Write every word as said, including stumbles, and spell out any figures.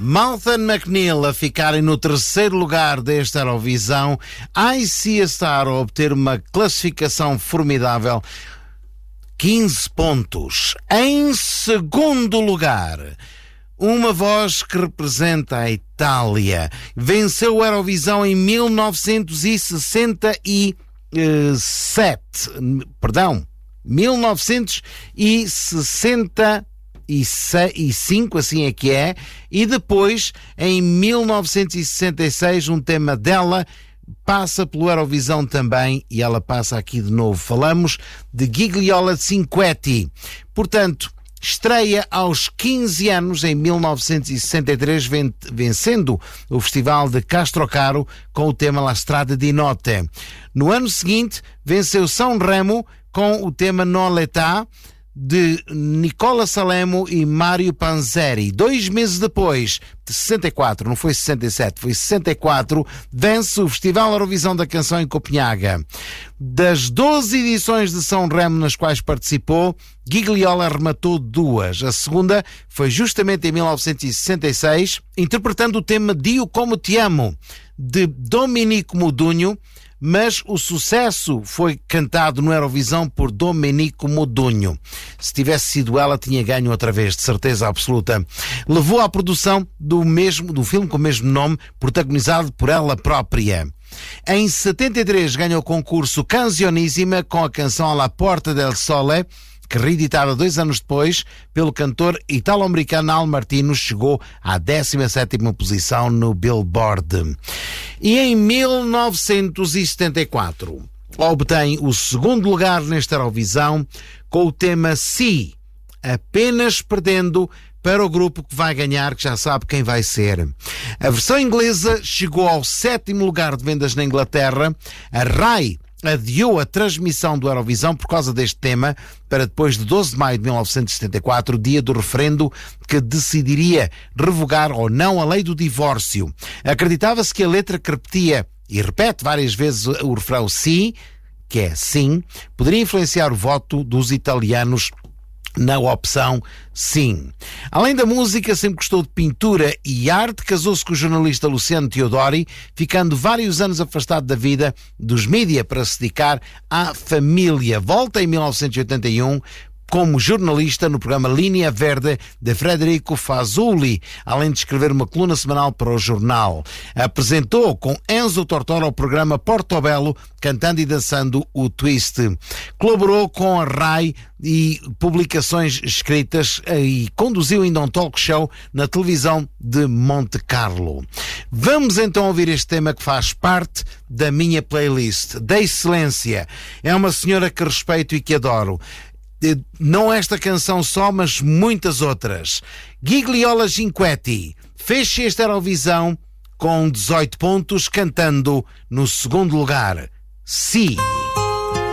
Malthan McNeil a ficarem no terceiro lugar desta Eurovisão, I See a Star a obter uma classificação formidável, quinze pontos. Em segundo lugar, uma voz que representa a Itália, venceu a Eurovisão em mil novecentos e sessenta e sete, perdão, mil novecentos e sessenta e cinco, assim é que é, e depois, em mil novecentos e sessenta e seis, um tema dela passa pelo Eurovisão também, e ela passa aqui de novo. Falamos de Gigliola Cinquetti. Portanto, estreia aos quinze anos, em mil novecentos e sessenta e três, vencendo o Festival de Castrocaro com o tema La Strada di Notte. No ano seguinte, venceu São Remo com o tema Non l'età, de Nicola Salemo e Mário Panzeri. Dois meses depois, de sessenta e quatro, não foi sessenta e sete, foi sessenta e quatro, vence o Festival Eurovisão da Canção em Copenhaga. Das doze edições de São Remo nas quais participou, Gigliola rematou duas. A segunda foi justamente em mil novecentos e sessenta e seis, interpretando o tema Dio Como Te Amo, de Domenico Modugno, mas o sucesso foi cantado no Eurovisão por Domenico Modugno. Se tivesse sido ela, tinha ganho outra vez, de certeza absoluta. Levou à produção do mesmo, do filme com o mesmo nome, protagonizado por ela própria. Em setenta e três ganhou o concurso Canzionissima com a canção Alla Porta del Sole, que, reeditada dois anos depois pelo cantor italo-americano Al Martino, chegou à décima sétima posição no Billboard. E em mil novecentos e setenta e quatro obtém o segundo lugar nesta Eurovisão com o tema Si, apenas perdendo para o grupo que vai ganhar, que já sabe quem vai ser. A versão inglesa chegou ao sétimo lugar de vendas na Inglaterra. A RAI adiou a transmissão do Eurovisão por causa deste tema para depois de doze de maio de mil novecentos e setenta e quatro, dia do referendo que decidiria revogar ou não a lei do divórcio. Acreditava-se que a letra que repetia e repete várias vezes o refrão sim, que é sim, poderia influenciar o voto dos italianos na opção sim. Além da música, sempre gostou de pintura e arte, casou-se com o jornalista Luciano Teodori, ficando vários anos afastado da vida dos mídia para se dedicar à família. Volta em mil novecentos e oitenta e um como jornalista no programa Linha Verde de Federico Fazzulli, além de escrever uma coluna semanal para o jornal. Apresentou com Enzo Tortora o programa Portobello, cantando e dançando o Twist. Colaborou com a RAI e publicações escritas e conduziu ainda um talk show na televisão de Monte Carlo. Vamos então ouvir este tema que faz parte da minha playlist, da Excelência. É uma senhora que respeito e que adoro. Não esta canção só, mas muitas outras. Gigliola Cinquetti fez esta Eurovisão com dezoito pontos, cantando no segundo lugar Si.